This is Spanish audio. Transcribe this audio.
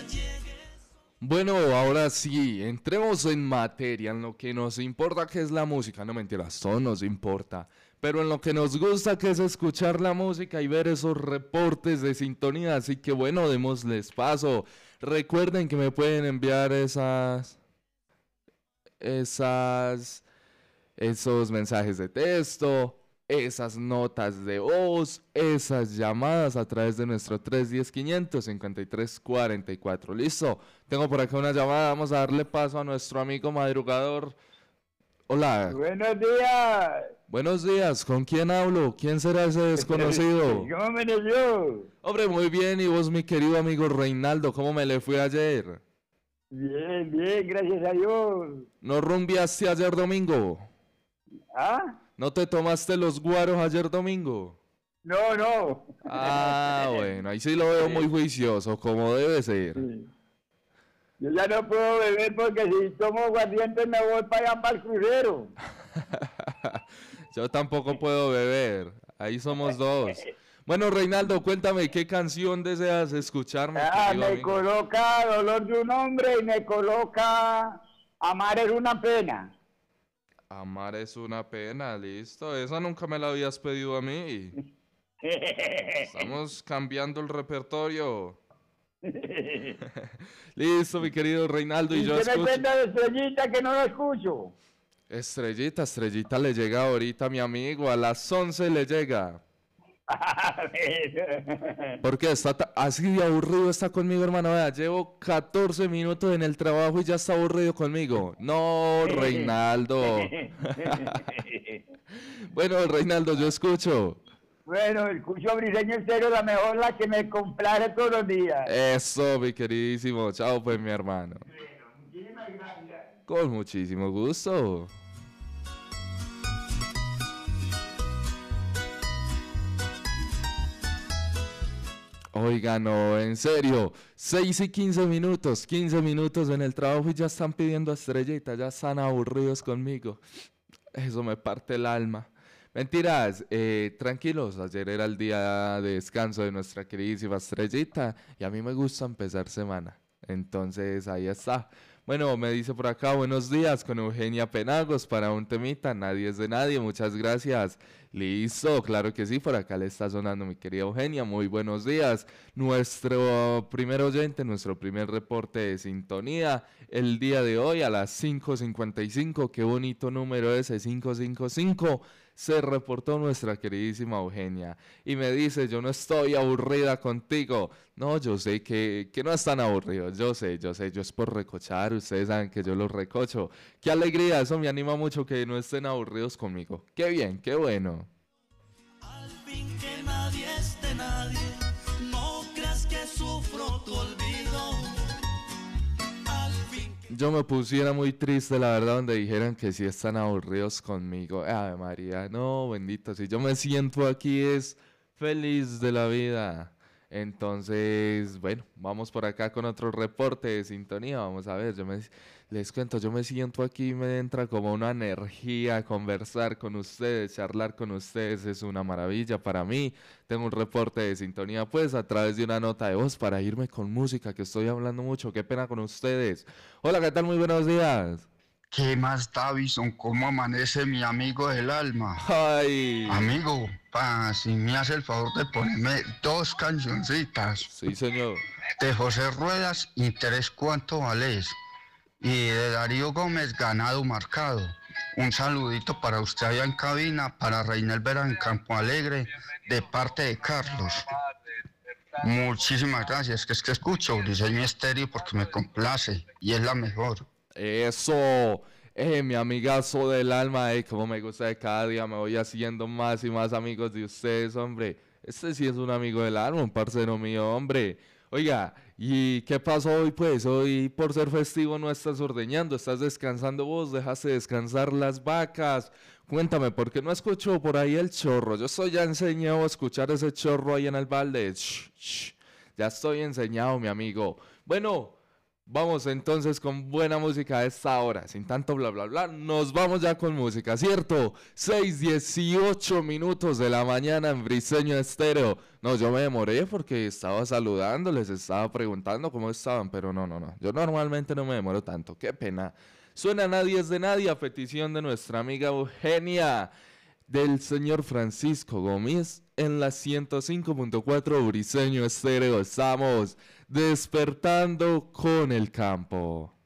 Bueno, ahora sí, entremos en materia, en lo que nos importa, que es la música. No mentiras, todo nos importa. Pero en lo que nos gusta, que es escuchar la música y ver esos reportes de sintonía. Así que bueno, démosles paso. Recuerden que me pueden enviar esos mensajes de texto, esas notas de voz, esas llamadas a través de nuestro 310-500-5344. Listo, tengo por acá una llamada, vamos a darle paso a nuestro amigo madrugador. Hola. Buenos días. Buenos días, ¿con quién hablo? ¿Quién será ese desconocido? ¿Cómo me yo? Hombre, muy bien, y vos, mi querido amigo Reinaldo, ¿cómo me le fue ayer? Bien, bien, gracias a Dios. ¿No rumbiaste ayer domingo? ¿Ah? ¿No te tomaste los guaros ayer domingo? No, no. Ah, bueno, ahí sí lo veo muy juicioso, como debe ser. Sí. Yo ya no puedo beber porque si tomo aguardiente me voy para allá para el crucero. Yo tampoco puedo beber, ahí somos dos. Bueno, Reinaldo, cuéntame, ¿qué canción deseas escucharme? Me coloca Dolor de un hombre y me coloca Amar es una pena. Amar es una pena, listo. Esa nunca me la habías pedido a mí. Estamos cambiando el repertorio. Listo, mi querido Reinaldo. ¿Y qué me cuenta de Estrellita que no lo escucho? Estrellita le llega ahorita, mi amigo. A las 11 le llega. ¿Por qué? Así de aburrido está conmigo, hermano. Vea, llevo 14 minutos en el trabajo y ya está aburrido conmigo. No, Reinaldo. Bueno, Reinaldo, yo escucho. Bueno, escucho Briseño Estéreo, la mejor, la que me complace todos los días. Eso, mi queridísimo. Chao, pues, mi hermano. Bueno, muchísimas gracias. Con muchísimo gusto. Oiga, no, en serio, 6 y 15 minutos en el trabajo y ya están pidiendo Estrellita, ya están aburridos conmigo. Eso me parte el alma. Mentiras, tranquilos, ayer era el día de descanso de nuestra queridísima Estrellita y a mí me gusta empezar semana. Entonces ahí está. Bueno, me dice por acá, buenos días con Eugenia Penagos para un temita, nadie es de nadie, muchas gracias. Listo, claro que sí, por acá le está sonando mi querida Eugenia, muy buenos días. Nuestro primer oyente, nuestro primer reporte de sintonía, el día de hoy a las 5:55, qué bonito número ese, 555. Se reportó nuestra queridísima Eugenia y me dice, yo no estoy aburrida contigo. No, yo sé que no están aburridos, yo sé, yo es por recochar, ustedes saben que yo los recocho. Qué alegría, eso me anima mucho que no estén aburridos conmigo. Qué bien, qué bueno. Al fin que nadie es de nadie, no creas que sufro tu olvido. Yo me pusiera muy triste, la verdad, donde dijeran que sí están aburridos conmigo. Ave María, no, bendito. Si yo me siento aquí es feliz de la vida. Entonces, bueno, vamos por acá con otro reporte de sintonía. Vamos a ver, les cuento, yo me siento aquí y me entra como una energía conversar con ustedes, charlar con ustedes. Es una maravilla para mí. Tengo un reporte de sintonía, pues, a través de una nota de voz para irme con música, que estoy hablando mucho. Qué pena con ustedes. Hola, ¿qué tal? Muy buenos días. ¿Qué más, Davison? ¿Cómo amanece mi amigo del alma? Ay. Amigo, si me hace el favor de ponerme dos cancioncitas. Sí, señor. De José Ruedas, Interés Cuánto Vales. Y de Darío Gómez, Ganado Marcado. Un saludito para usted allá en cabina, para Reinel Vera en Campo Alegre, de parte de Carlos. Muchísimas gracias, que es que escucho Diseño Estéreo porque me complace y es la mejor. Eso, mi amigazo del alma, como me gusta de cada día, me voy haciendo más y más amigos de ustedes, hombre. Este sí es un amigo del alma, un parcero mío, hombre. Oiga, ¿y qué pasó hoy, pues? Hoy, por ser festivo, no estás ordeñando, estás descansando vos, dejaste descansar las vacas. Cuéntame, ¿por qué no escucho por ahí el chorro? Yo estoy ya enseñado a escuchar ese chorro ahí en el balde. Ya estoy enseñado, mi amigo. Bueno, Vamos entonces con buena música a esta hora, sin tanto bla bla bla. Nos vamos ya con música, ¿cierto? 6:18 minutos de la mañana en Briseño Estéreo. No, yo me demoré porque estaba saludándoles, estaba preguntando cómo estaban, pero no. Yo normalmente no me demoro tanto, qué pena. Suena Nadie es de Nadie a petición de nuestra amiga Eugenia, del señor Francisco Gómez en la 105.4 Briseño Estéreo. Estamos despertando con el campo.